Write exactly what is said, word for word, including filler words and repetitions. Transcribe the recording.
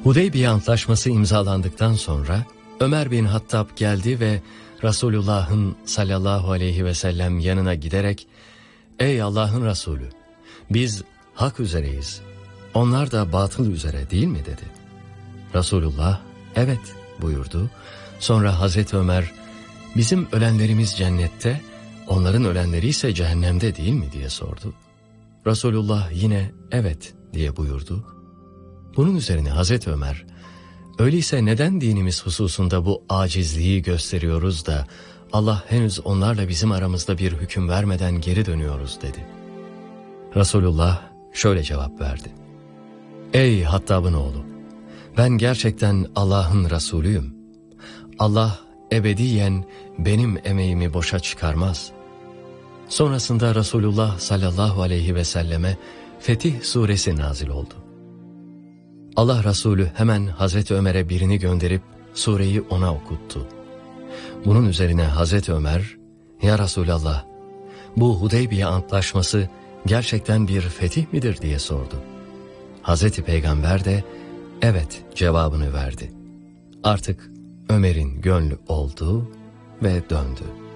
Hudeybiye Antlaşması imzalandıktan sonra Ömer bin Hattab geldi ve Resulullah'ın sallallahu aleyhi ve sellem yanına giderek "Ey Allah'ın Resulü, biz hak üzereyiz. Onlar da batıl üzere değil mi?" dedi. Resulullah "Evet" buyurdu. Sonra Hazreti Ömer "Bizim ölenlerimiz cennette, onların ölenleri ise cehennemde değil mi?" diye sordu. Resulullah yine "Evet" diye buyurdu. Bunun üzerine Hazreti Ömer, "Öyleyse neden dinimiz hususunda bu acizliği gösteriyoruz da Allah henüz onlarla bizim aramızda bir hüküm vermeden geri dönüyoruz?" dedi. Resulullah şöyle cevap verdi: "Ey Hattab'ın oğlu, ben gerçekten Allah'ın Resulüyüm. Allah ebediyen benim emeğimi boşa çıkarmaz." Sonrasında Resulullah sallallahu aleyhi ve selleme Fetih suresi nazil oldu. Allah Resulü hemen Hazreti Ömer'e birini gönderip sureyi ona okuttu. Bunun üzerine Hazreti Ömer, "Ya Resulallah, bu Hudeybiye Antlaşması gerçekten bir fetih midir?" diye sordu. Hazreti Peygamber de "Evet" cevabını verdi. Artık Ömer'in gönlü oldu ve döndü.